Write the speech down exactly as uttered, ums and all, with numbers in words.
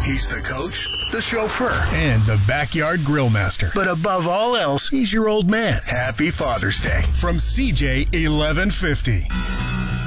He's the coach, the chauffeur, and the backyard grill master. But above all else, he's your old man. Happy Father's Day from C J eleven fifty.